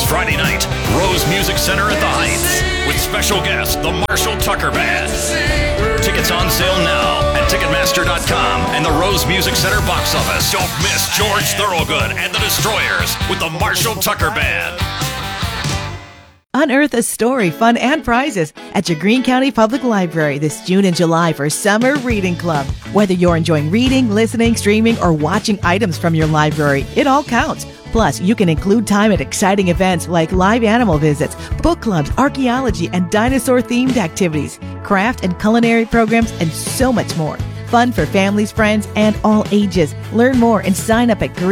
This Friday night, Rose Music Center at the Heights with special guest, the Marshall Tucker Band. Tickets on sale now at Ticketmaster.com and the Rose Music Center box office. Don't miss George Thorogood and the Destroyers with the Marshall Tucker Band. Unearth a story, fun, and prizes at your Greene County Public Library this June and July for Summer Reading Club. Whether you're enjoying reading, listening, streaming, or watching items from your library, it all counts. Plus, you can include time at exciting events like live animal visits, book clubs, archaeology, and dinosaur-themed activities, craft and culinary programs, and so much more. Fun for families, friends, and all ages. Learn more and sign up at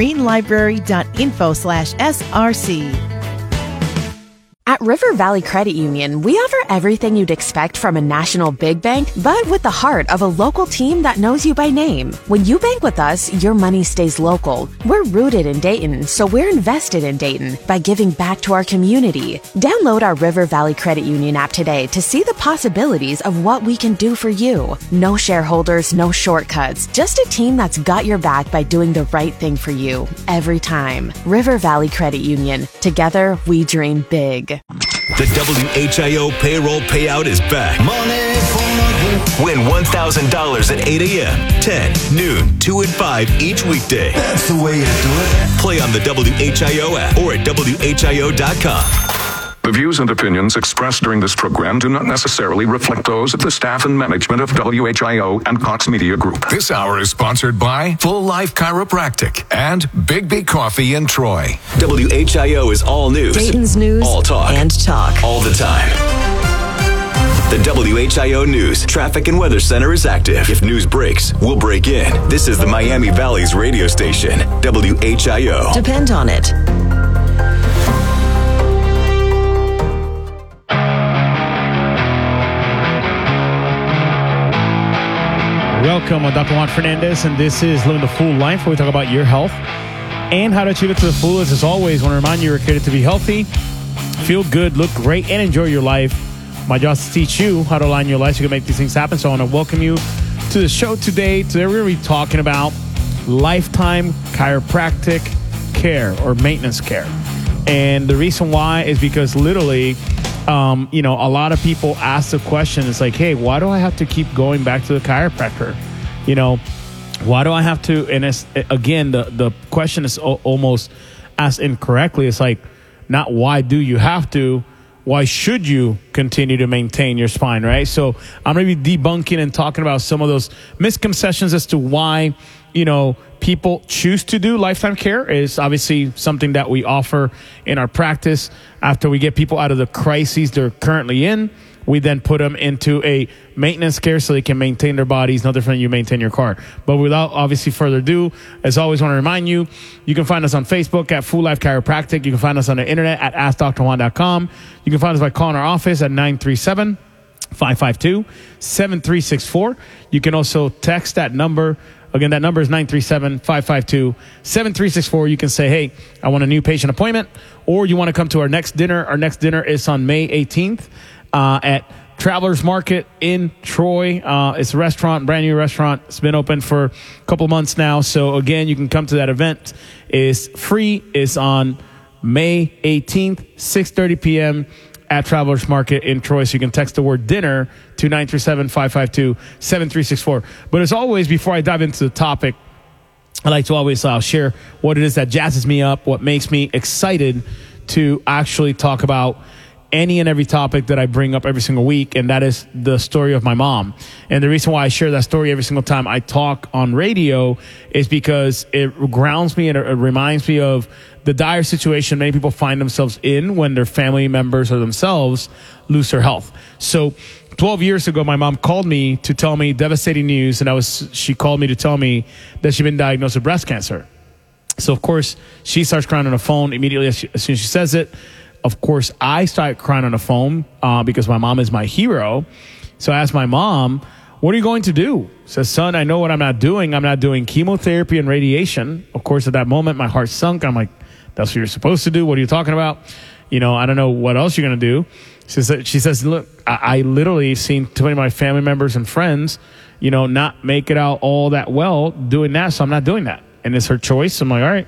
greenlibrary.info/SRC. At River Valley Credit Union, we offer everything you'd expect from a national big bank, but with the heart of a local team that knows you by name. When you bank with us, your money stays local. We're rooted in Dayton, so we're invested in Dayton by giving back to our community. Download our River Valley Credit Union app today to see the possibilities of what we can do for you. No shareholders, no shortcuts, just a team that's got your back by doing the right thing for you every time. River Valley Credit Union. Together, we dream big. The WHIO payroll payout is back. Money for my girl. Win $1,000 at 8 a.m., 10, noon, 2 and 5 each weekday. That's the way you do it. Play on the WHIO app or at WHIO.com. The views and opinions expressed during this program do not necessarily reflect those of the staff and management of WHIO and Cox Media Group. This hour is sponsored by Full Life Chiropractic and Big B Coffee in Troy. WHIO is all news. Dayton's news. All talk. And talk. All the time. The WHIO News Traffic and Weather Center is active. If news breaks, we'll break in. This is the Miami Valley's radio station, WHIO. Depend on it. Welcome, I'm Dr. Juan Fernandez, and this is Living the Full Life, where we talk about your health and how to achieve it to the fullest. As always, I want to remind you, you're created to be healthy, feel good, look great, and enjoy your life. My job is to teach you how to align your life so you can make these things happen. So I want to welcome you to the show today. Today we're going to be talking about lifetime chiropractic care or maintenance care. And the reason why is because literally, a lot of people ask the question, it's like, hey, why do I have to keep going back to the chiropractor? Why do I have to? And it's, again, the question is almost asked incorrectly. It's like, not why do you have to, why should you continue to maintain your spine, right? So I'm going to be debunking and talking about some of those misconceptions as to why, people choose to do lifetime care. Is obviously something that we offer in our practice. After we get people out of the crises they're currently in, we then put them into a maintenance care so they can maintain their bodies, no different than you maintain your car. But without obviously further ado, as always, want to remind you, you can find us on Facebook at Full Life Chiropractic. You can find us on the internet at AskDrJuan.com. You can find us by calling our office at 937-552-7364. You can also text that number. Again, that number is 937-552-7364. You can say, hey, I want a new patient appointment, or you want to come to our next dinner. Our next dinner is on May 18th at Travelers Market in Troy. It's a restaurant, brand new restaurant. It's been open for a couple months now. So, again, you can come to that event. It's free. It's on May 18th, 6:30 p.m. at Travelers Market in Troy. So you can text the word dinner to 937-552-7364. But as always, before I dive into the topic, I like to always share what it is that jazzes me up, what makes me excited to actually talk about any and every topic that I bring up every single week, and that is the story of my mom. And the reason why I share that story every single time I talk on radio is because it grounds me and it reminds me of the dire situation many people find themselves in when their family members or themselves lose their health. So 12 years ago, my mom called me to tell me devastating news, and she called me to tell me that she'd been diagnosed with breast cancer. So, of course, she starts crying on the phone immediately as soon as she says it. Of course, I start crying on the phone because my mom is my hero. So I asked my mom, what are you going to do? She says, son, I know what I'm not doing. I'm not doing chemotherapy and radiation. Of course, at that moment, my heart sunk. I'm like, that's what you're supposed to do. What are you talking about? I don't know what else you're going to do. She says, look, I literally seen too many of my family members and friends, not make it out all that well doing that. So I'm not doing that. And it's her choice. I'm like, all right.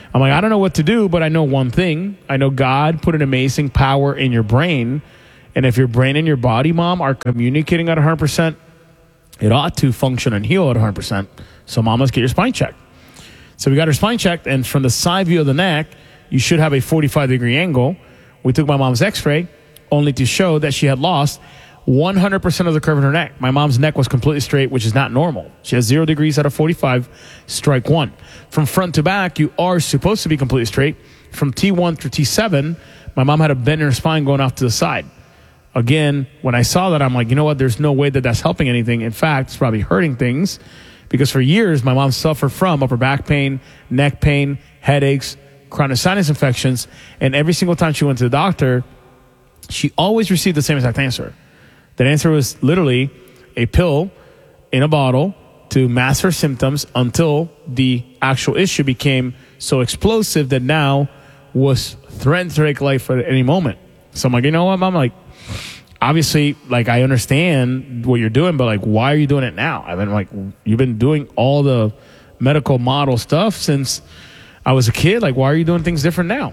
I'm like, I don't know what to do, but I know one thing. I know God put an amazing power in your brain. And if your brain and your body, Mom, are communicating at 100%, it ought to function and heal at 100%. So, Mom, let's get your spine checked. So we got her spine checked, and from the side view of the neck, you should have a 45-degree angle. We took my mom's x-ray, only to show that she had lost 100% of the curve in her neck. My mom's neck was completely straight, which is not normal. She has 0 degrees out of 45, strike one. From front to back, you are supposed to be completely straight. From T1 through T7, my mom had a bend in her spine going off to the side. Again, when I saw that, I'm like, you know what? There's no way that that's helping anything. In fact, it's probably hurting things, because for years, my mom suffered from upper back pain, neck pain, headaches, chronic sinus infections, and every single time she went to the doctor, she always received the same exact answer. That answer was literally a pill in a bottle to mask her symptoms until the actual issue became so explosive that now was threatened to take life at any moment. So I'm like, you know what, Mom? Like, obviously, like, I understand what you're doing, but like, why are you doing it now? I've been like, you've been doing all the medical model stuff since I was a kid. Like, why are you doing things different now?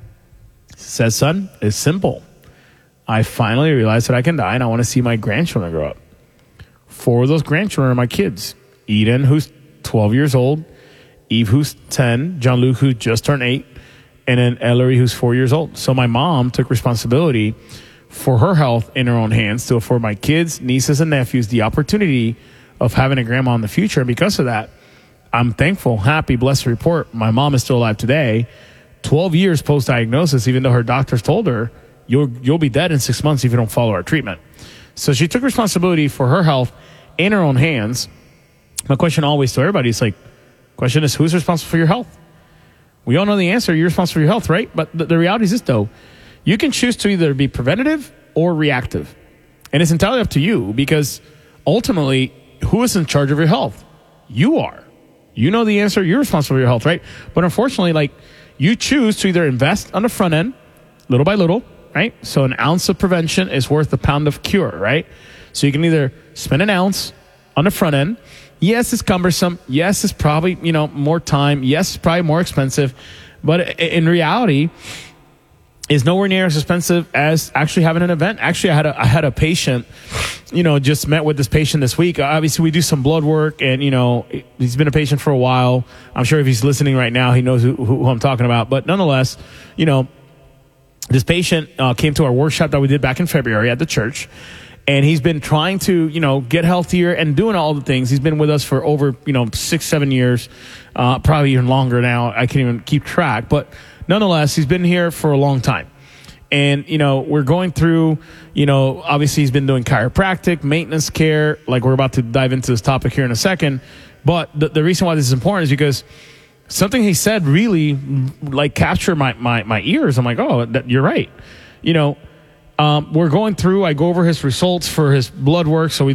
Says, son, it's simple. I finally realized that I can die, and I want to see my grandchildren grow up. 4 of those grandchildren are my kids. Eden, who's 12 years old, Eve, who's 10, John Luke, who just turned 8, and then Ellery, who's 4 years old. So my mom took responsibility for her health in her own hands to afford my kids, nieces, and nephews the opportunity of having a grandma in the future. And because of that, I'm thankful, happy, blessed to report my mom is still alive today, 12 years post-diagnosis, even though her doctors told her, you'll be dead in 6 months if you don't follow our treatment. So she took responsibility for her health in her own hands. My question always to everybody is like, question is, who's responsible for your health? We all know the answer. You're responsible for your health, right? But the reality is this, though. You can choose to either be preventative or reactive. And it's entirely up to you, because ultimately, who is in charge of your health? You are. You know the answer. You're responsible for your health, right? But unfortunately, like, you choose to either invest on the front end, little by little, right? So an ounce of prevention is worth a pound of cure, right? So you can either spend an ounce on the front end. Yes, it's cumbersome. Yes, it's probably, more time. Yes, it's probably more expensive. But in reality, it's nowhere near as expensive as actually having an event. Actually, I had a patient, just met with this patient this week. Obviously, we do some blood work, and, he's been a patient for a while. I'm sure if he's listening right now, he knows who I'm talking about. But nonetheless, this patient came to our workshop that we did back in February at the church, and he's been trying to, get healthier and doing all the things. He's been with us for over, 6-7 years, probably even longer now. I can't even keep track, but nonetheless, he's been here for a long time. And, we're going through, obviously he's been doing chiropractic, maintenance care, like we're about to dive into this topic here in a second. But the reason why this is important is because something he said really like captured my ears. I'm like, oh, you're right. We're going through, I go over his results for his blood work. So we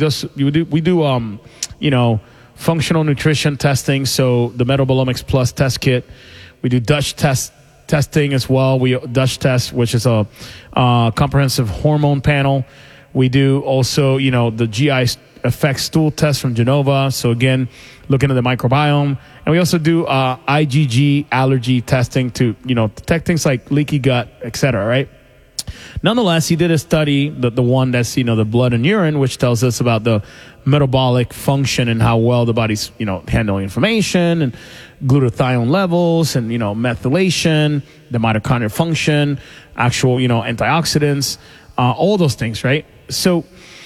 do functional nutrition testing. So the Metabolomics Plus test kit, we do Dutch testing as well. Dutch test, which is a comprehensive hormone panel. We do also, the GI effect stool test from Genova. So again, looking at the microbiome. And we also do IgG allergy testing to, detect things like leaky gut, et cetera, right? Nonetheless, he did a study, the one that's, the blood and urine, which tells us about the metabolic function and how well the body's, handling inflammation and glutathione levels and, methylation, the mitochondrial function, actual, antioxidants, all those things, right? So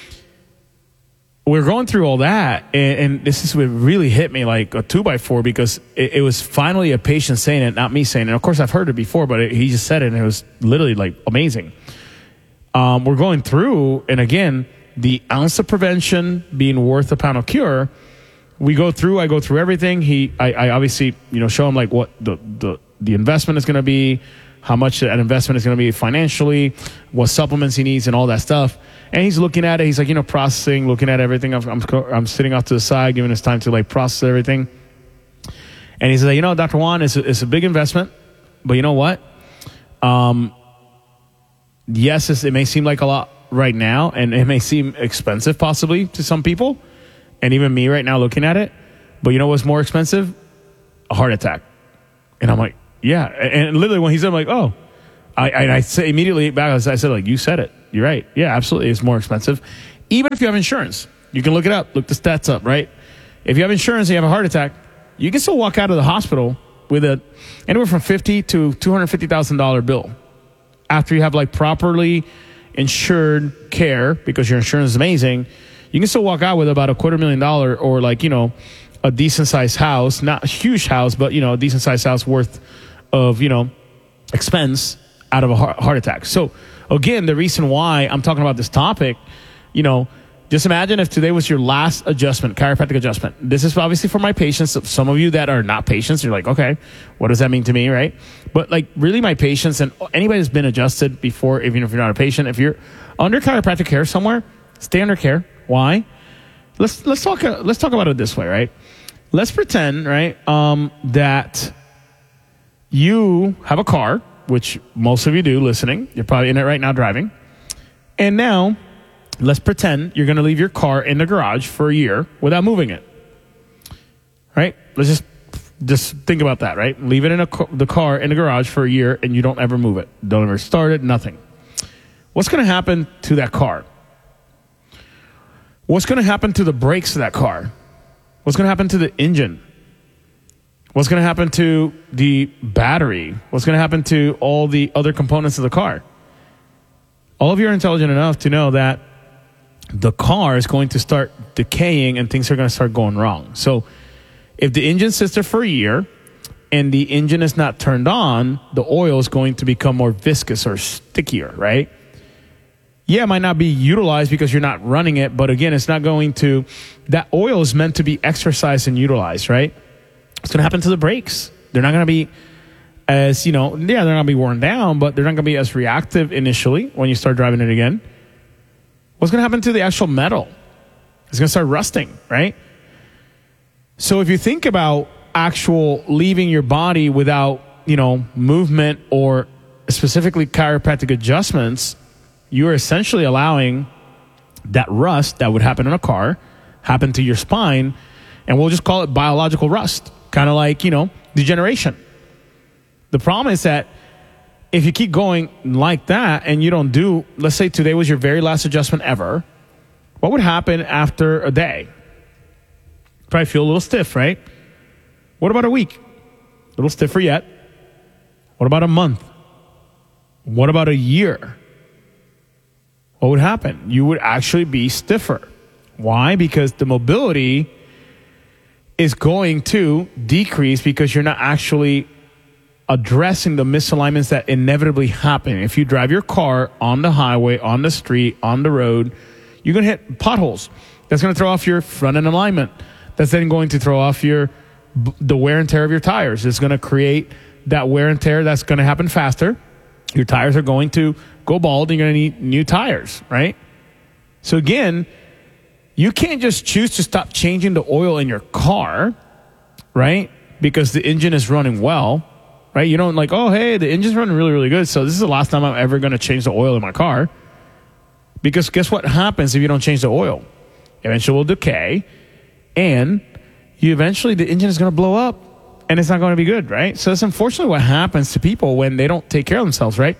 we're going through all that, and this is what really hit me like a 2x4, because it was finally a patient saying it, not me saying it. And of course, I've heard it before, but he just said it, and it was literally like amazing. We're going through, and again, the ounce of prevention being worth a pound of cure. I go through everything. I obviously, show him like what the investment is going to be, how much that investment is going to be financially, what supplements he needs, and all that stuff. And he's looking at it. He's like, processing, looking at everything. I'm sitting off to the side, giving us time to like process everything. And he's like, Dr. Juan, it's a big investment, but you know what? Yes, it may seem like a lot right now, and it may seem expensive possibly to some people, and even me right now looking at it. But you know what's more expensive? A heart attack. And I'm like, Yeah. And literally when he said, I'm like, oh. I say immediately back, I said, like, you said it. You're right. Yeah, absolutely. It's more expensive. Even if you have insurance. You can look it up. Look the stats up, right? If you have insurance and you have a heart attack, you can still walk out of the hospital with anywhere from $50,000 to $250,000 bill after you have like properly insured care, because your insurance is amazing. You can still walk out with about $250,000 or like, a decent sized house, not a huge house, but, a decent sized house worth of, expense out of a heart attack. So again, the reason why I'm talking about this topic, just imagine if today was your last adjustment, chiropractic adjustment. This is obviously for my patients. Some of you that are not patients, you're like, okay, what does that mean to me, right? But like really my patients and anybody that's been adjusted before, even if you're not a patient, if you're under chiropractic care somewhere, stay under care. Why? Let's talk about it this way, right? Let's pretend, right, that you have a car, which most of you do listening. You're probably in it right now driving. And now let's pretend you're going to leave your car in the garage for a year without moving it. Right? Let's just think about that, right? Leave it in the car in the garage for a year and you don't ever move it. Don't ever start it, nothing. What's going to happen to that car? What's going to happen to the brakes of that car? What's going to happen to the engine? What's going to happen to the battery? What's going to happen to all the other components of the car? All of you are intelligent enough to know that the car is going to start decaying and things are going to start going wrong. So if the engine sits there for a year and the engine is not turned on, the oil is going to become more viscous or stickier, right? Yeah, it might not be utilized because you're not running it, but again, it's not going to, that oil is meant to be exercised and utilized, right? What's going to happen to the brakes? They're not going to be as, they're not going to be worn down, but they're not going to be as reactive initially when you start driving it again. What's going to happen to the actual metal? It's going to start rusting, right? So if you think about actual leaving your body without, movement or specifically chiropractic adjustments, you're essentially allowing that rust that would happen in a car happen to your spine, and we'll just call it biological rust. Kind of like, degeneration. The problem is that if you keep going like that and you don't do, let's say today was your very last adjustment ever, what would happen after a day? Probably feel a little stiff, right? What about a week? A little stiffer yet. What about a month? What about a year? What would happen? You would actually be stiffer. Why? Because the mobility is going to decrease because you're not actually addressing the misalignments that inevitably happen. If you drive your car on the highway, on the street, on the road, you're going to hit potholes. That's going to throw off your front end alignment. That's then going to throw off the wear and tear of your tires. It's going to create that wear and tear that's going to happen faster. Your tires are going to go bald and you're going to need new tires, right? So again, you can't just choose to stop changing the oil in your car, right? Because the engine is running well, right? You don't like, oh, hey, the engine's running really, really good, so this is the last time I'm ever going to change the oil in my car. Because guess what happens if you don't change the oil? Eventually it will decay, and the engine is going to blow up, and it's not going to be good, right? So that's unfortunately what happens to people when they don't take care of themselves, right?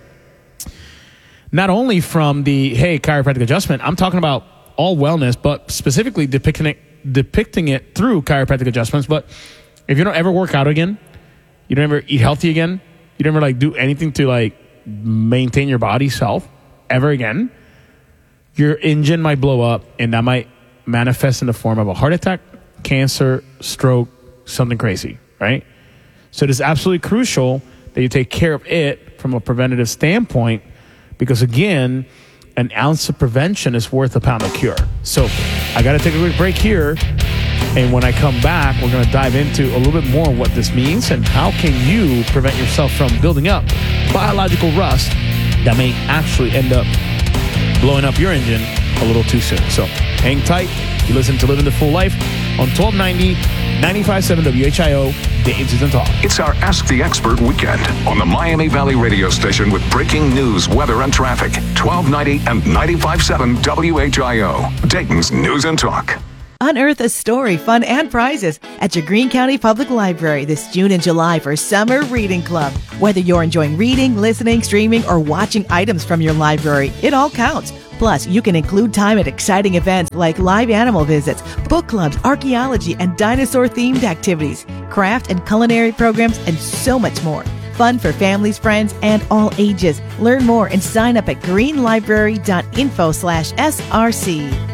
Not only from the, hey, chiropractic adjustment, I'm talking about all wellness, but specifically depicting it through chiropractic adjustments. But if you don't ever work out again, you don't ever eat healthy again, you don't ever do anything to maintain your body's health ever again, your engine might blow up, and that might manifest in the form of a heart attack, cancer, stroke, something crazy, right? So it is absolutely crucial that you take care of it from a preventative standpoint, because again, an ounce of prevention is worth a pound of cure. So I got to take a quick break here. And when I come back, we're going to dive into a little bit more what this means and how can you prevent yourself from building up biological rust that may actually end up blowing up your engine a little too soon. So hang tight. You listen to Living the Full Life on 1290, 95.7 WHIO, Dave's and Talk. It's our Ask the Expert weekend on the Miami Valley radio station with breaking news, weather, and traffic. 1290 and 95.7 WHIO, Dayton's News and Talk. Unearth a story, fun, and prizes at your Greene County Public Library this June and July for Summer Reading Club. Whether you're enjoying reading, listening, streaming, or watching items from your library, it all counts. Plus, you can include time at exciting events like live animal visits, book clubs, archaeology, and dinosaur-themed activities, craft and culinary programs, and so much more. Fun for families, friends, and all ages. Learn more and sign up at greenlibrary.info/SRC.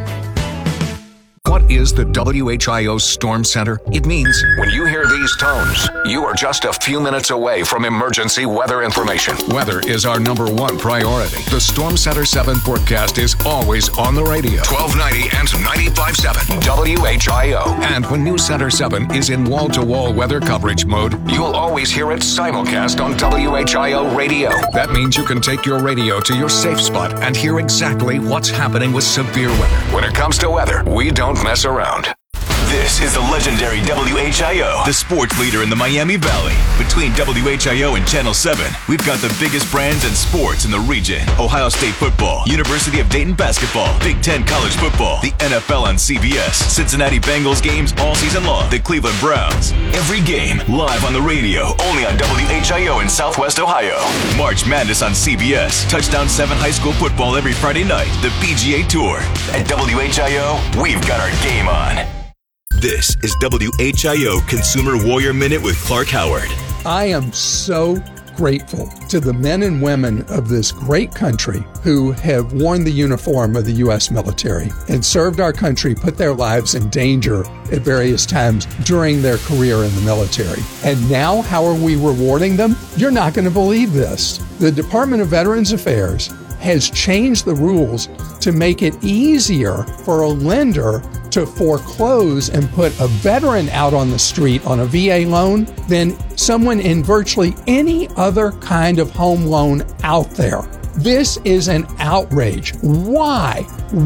What is the WHIO Storm Center? It means when you hear these tones, you are just a few minutes away from emergency weather information. Weather is our number one priority. The Storm Center 7 forecast is always on the radio. 1290 and 95.7 WHIO. And when News Center 7 is in wall-to-wall weather coverage mode, you'll always hear it simulcast on WHIO radio. That means you can take your radio to your safe spot and hear exactly what's happening with severe weather. When it comes to weather, we don't mess around. This is the legendary WHIO, the sports leader in the Miami Valley. Between WHIO and Channel 7, we've got the biggest brands and sports in the region. Ohio State football, University of Dayton basketball, Big Ten college football, the NFL on CBS, Cincinnati Bengals games all season long, the Cleveland Browns. Every game live on the radio, only on WHIO in Southwest Ohio. March Madness on CBS, Touchdown 7 high school football every Friday night, the PGA Tour. At WHIO, we've got our game on. This is WHIO Consumer Warrior Minute with Clark Howard. I am so grateful to the men and women of this great country who have worn the uniform of the U.S. military and served our country, put their lives in danger at various times during their career in the military. And now, how are we rewarding them? You're not going to believe this. The Department of Veterans Affairs has changed the rules to make it easier for a lender to foreclose and put a veteran out on the street on a VA loan than someone in virtually any other kind of home loan out there. This is an outrage. Why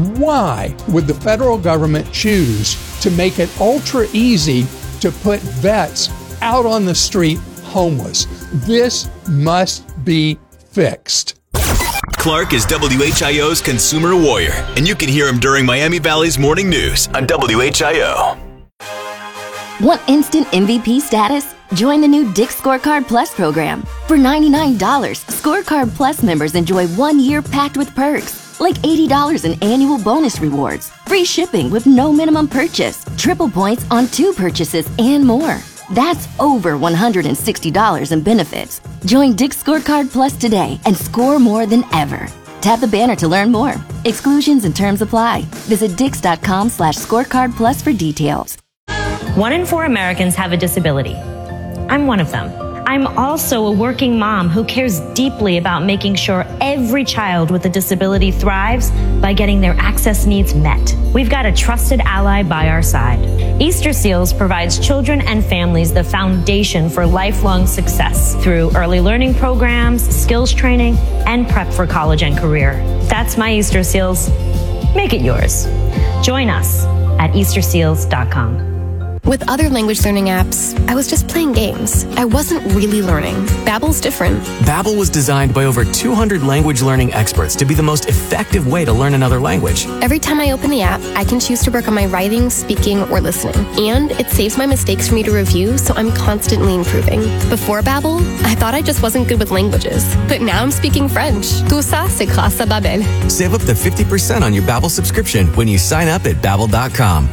would the federal government choose to make it ultra easy to put vets out on the street homeless? This must be fixed. Clark is WHIO's Consumer Warrior, and you can hear him during Miami Valley's morning news on WHIO. Want instant MVP status? Join the new Dick's Scorecard Plus program. For $99, Scorecard Plus members enjoy 1 year packed with perks, like $80 in annual bonus rewards, free shipping with no minimum purchase, triple points on 2 purchases, and more. That's over $160 in benefits. Join Dick's Scorecard Plus today and score more than ever. Tap the banner to learn more. Exclusions and terms apply. Visit Dix.com/scorecard plus for details. 1 in 4 Americans have a disability. I'm one of them. I'm also a working mom who cares deeply about making sure every child with a disability thrives by getting their access needs met. We've got a trusted ally by our side. Easter Seals provides children and families the foundation for lifelong success through early learning programs, skills training, and prep for college and career. That's my Easter Seals. Make it yours. Join us at EasterSeals.com. With other language learning apps, I was just playing games. I wasn't really learning. Babbel's different. Babbel was designed by over 200 language learning experts to be the most effective way to learn another language. Every time I open the app, I can choose to work on my writing, speaking, or listening. And it saves my mistakes for me to review, so I'm constantly improving. Before Babbel, I thought I just wasn't good with languages. But now I'm speaking French. Tout ça, c'est grâce à Babbel. Save up to 50% on your Babbel subscription when you sign up at Babbel.com.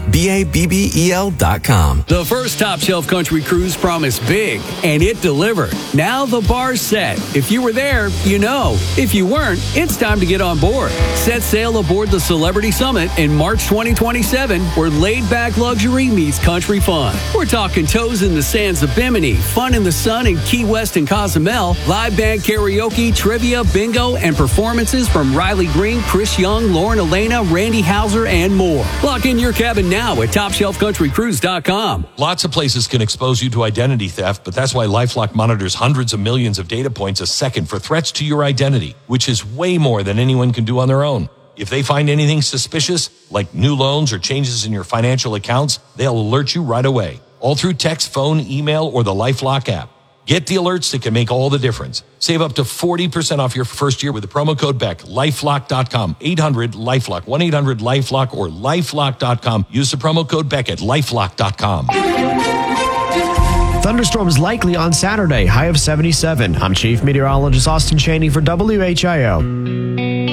Babbel.com. The first Top Shelf Country Cruise promised big, and it delivered. Now the bar's set. If you were there, you know. If you weren't, it's time to get on board. Set sail aboard the Celebrity Summit in March 2027, where laid-back luxury meets country fun. We're talking toes in the sands of Bimini, fun in the sun in Key West and Cozumel, live band karaoke, trivia, bingo, and performances from Riley Green, Chris Young, Lauren Elena, Randy Hauser, and more. Lock in your cabin now at TopShelfCountryCruise.com. Lots of places can expose you to identity theft, but that's why LifeLock monitors hundreds of millions of data points a second for threats to your identity, which is way more than anyone can do on their own. If they find anything suspicious, like new loans or changes in your financial accounts, they'll alert you right away, all through text, phone, email, or the LifeLock app. Get the alerts that can make all the difference. Save up to 40% off your first year with the promo code BECK. LifeLock.com. 800-LIFELOCK. 1-800-LIFELOCK or LifeLock.com. Use the promo code BECK at LifeLock.com. Thunderstorms likely on Saturday, high of 77. I'm Chief Meteorologist Austin Cheney for WHIO.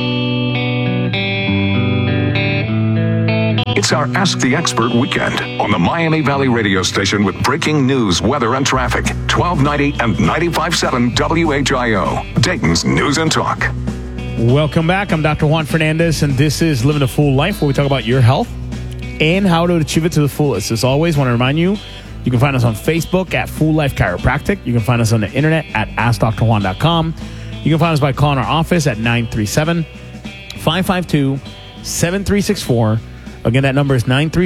It's our Ask the Expert weekend on the Miami Valley radio station with breaking news, weather, and traffic. 1290 and 95.7 WHIO, Dayton's News and Talk. Welcome back. I'm Dr. Juan Fernandez, and this is Living a Full Life, where we talk about your health and how to achieve it to the fullest. As always, I want to remind you, you can find us on Facebook at Full Life Chiropractic. You can find us on the internet at AskDrJuan.com. You can find us by calling our office at 937-552-7364. Again, that number is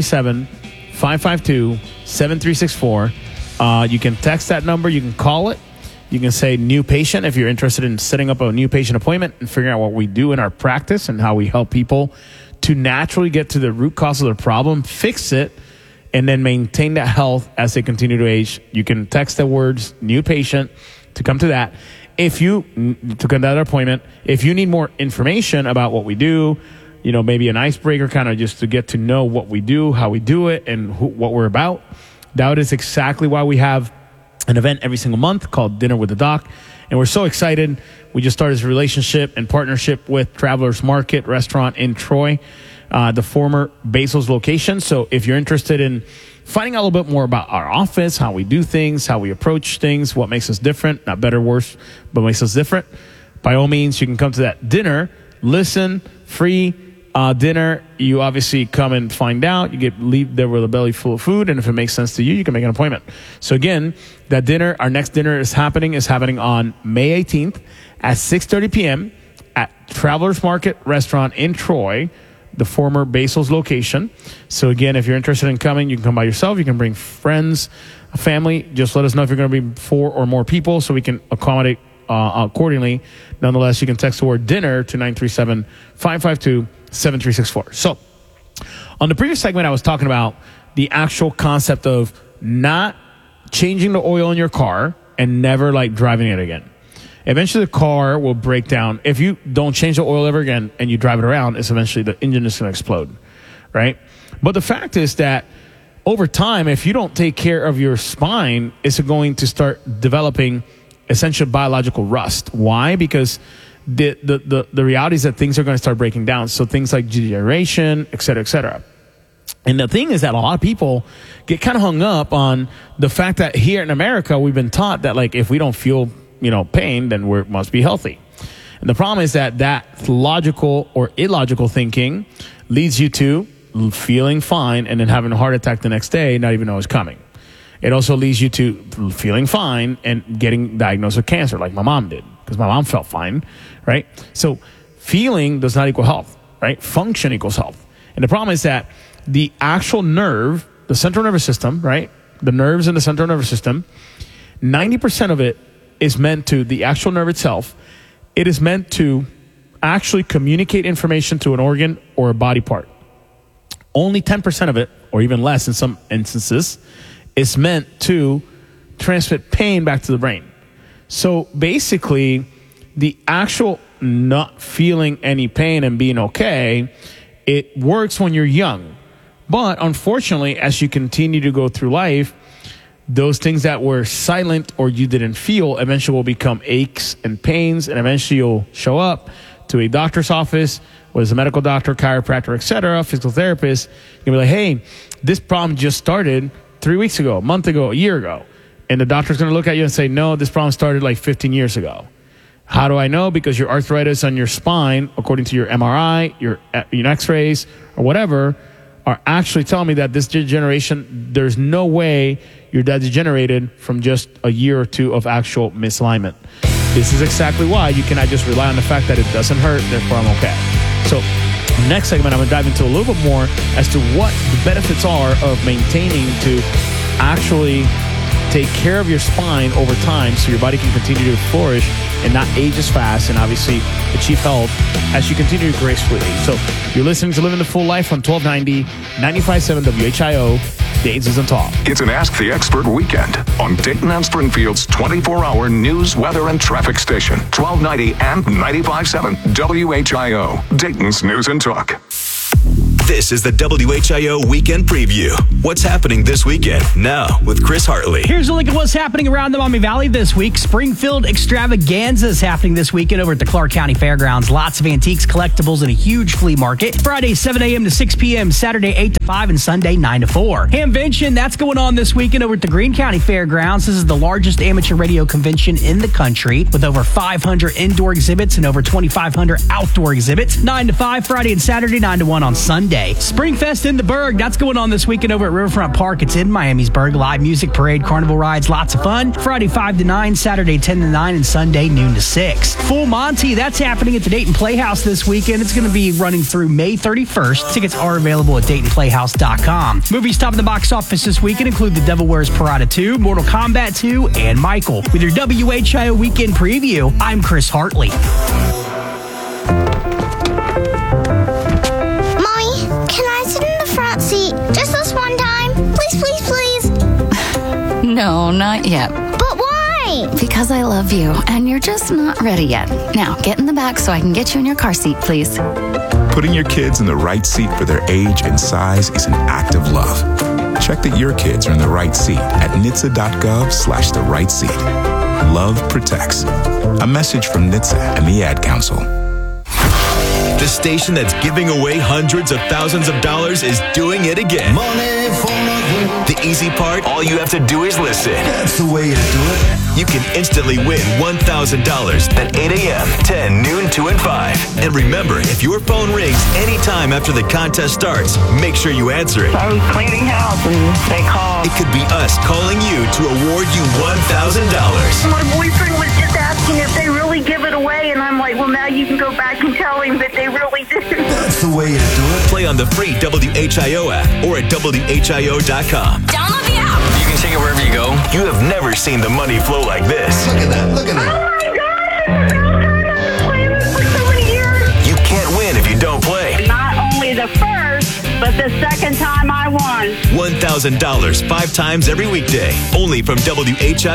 937-552-7364. You can text that number. You can call it. You can say new patient if you're interested in setting up a new patient appointment and figuring out what we do in our practice and how we help people to naturally get to the root cause of their problem, fix it, and then maintain that health as they continue to age. You can text the words new patient to come to that. If you to get that appointment, if you need more information about what we do, maybe an icebreaker kind of just to get to know what we do, how we do it, and what we're about. That is exactly why we have an event every single month called Dinner with the Doc. And we're so excited. We just started this relationship and partnership with Travelers Market Restaurant in Troy, the former Basil's location. So if you're interested in finding out a little bit more about our office, how we do things, how we approach things, what makes us different, not better, worse, but makes us different, by all means, you can come to that dinner, listen, free dinner. You obviously come and find out. You leave there with a belly full of food, and if it makes sense to you, you can make an appointment. So again, that dinner, our next dinner is happening on May 18th at 6:30 p.m. at Travelers Market Restaurant in Troy, the former Basil's location. So again, if you're interested in coming, you can come by yourself. You can bring friends, a family. Just let us know if you're going to be 4 or more people so we can accommodate accordingly. Nonetheless, you can text the word dinner to 937-552-7364. So on the previous segment, I was talking about the actual concept of not changing the oil in your car and never driving it again. Eventually the car will break down. If you don't change the oil ever again and you drive it around, it's eventually the engine is going to explode, right? But the fact is that over time, if you don't take care of your spine, it's going to start developing essential biological rust. Why? Because the reality is that things are going to start breaking down. So things like degeneration, et cetera, et cetera. And the thing is that a lot of people get kind of hung up on the fact that here in America, we've been taught that if we don't feel, pain, then we must be healthy. And the problem is that logical or illogical thinking leads you to feeling fine and then having a heart attack the next day, not even know it's coming. It also leads you to feeling fine and getting diagnosed with cancer like my mom did, because my mom felt fine, right? So feeling does not equal health, right? Function equals health. And the problem is that the actual nerve, the central nervous system, right? The nerves in the central nervous system, 90% of it is meant to, the actual nerve itself, it is meant to actually communicate information to an organ or a body part. Only 10% of it, or even less in some instances, is meant to transmit pain back to the brain. So basically, the actual not feeling any pain and being okay, it works when you're young. But unfortunately, as you continue to go through life, those things that were silent or you didn't feel eventually will become aches and pains, and eventually you'll show up to a doctor's office, whether it's a medical doctor, chiropractor, etc., physical therapist. You'll be like, hey, this problem just started 3 weeks ago, a month ago, a year ago. And the doctor's going to look at you and say, no, this problem started 15 years ago. How do I know? Because your arthritis on your spine, according to your MRI, your x-rays, or whatever, are actually telling me that this degeneration, there's no way you're that degenerated from just a year or two of actual misalignment. This is exactly why you cannot just rely on the fact that it doesn't hurt, therefore I'm okay. So next segment, I'm going to dive into a little bit more as to what the benefits are of maintaining to actually take care of your spine over time so your body can continue to flourish and not age as fast, and obviously achieve health as you continue to gracefully age. So you're listening to Living the Full Life on 1290, 95.7 WHIO, Dayton's News and Talk. It's an Ask the Expert weekend on Dayton and Springfield's 24-hour news, weather, and traffic station, 1290 and 95.7 WHIO, Dayton's News and Talk. This is the WHIO Weekend Preview. What's happening this weekend? Now with Chris Hartley. Here's a look at what's happening around the Miami Valley this week. Springfield Extravaganza is happening this weekend over at the Clark County Fairgrounds. Lots of antiques, collectibles, and a huge flea market. Friday, 7 a.m. to 6 p.m. Saturday, 8 to 5, and Sunday, 9 to 4. Hamvention, that's going on this weekend over at the Greene County Fairgrounds. This is the largest amateur radio convention in the country with over 500 indoor exhibits and over 2,500 outdoor exhibits. 9 to 5 Friday and Saturday, 9 to 1 on Sunday. Springfest in the Berg, that's going on this weekend over at Riverfront Park. It's in Miamisburg. Live music, parade, carnival rides, lots of fun. Friday 5 to 9, Saturday 10 to 9, and Sunday noon to 6. Full Monty, that's happening at the Dayton Playhouse this weekend. It's going to be running through May 31st. Tickets are available at DaytonPlayhouse.com. Movies top of the box office this weekend include The Devil Wears Prada 2, Mortal Kombat 2, and Michael. With your WHIO Weekend Preview, I'm Chris Hartley. Seat just this one time. Please. No, not yet. But why? Because I love you, and you're just not ready yet. Now, get in the back so I can get you in your car seat, please. Putting your kids in the right seat for their age and size is an act of love. Check that your kids are in the right seat at NHTSA.gov/the right seat. Love protects. A message from NHTSA and the Ad Council. The station that's giving away hundreds of thousands of dollars is doing it again. Money for nothing. The easy part, all you have to do is listen. That's the way to do it. You can instantly win $1,000 at 8 a.m., 10, noon, 2, and 5. And remember, if your phone rings anytime after the contest starts, make sure you answer it. I was cleaning house and they called. It could be us calling you to award you $1,000. My boyfriend was just asking if they really give it away, and I'm like, well, now you can go back and tell him that they really did. That's the way to do it. Play on the free WHIO app or at WHIO.com. Download the app. You can take it wherever you go. You have never seen the money flow like this. Look at that. Oh my God! I've been playing this for so many years. You can't win if you don't play. Not only the first, but the second time I won. $1,000 5 times every weekday. Only from WHIO.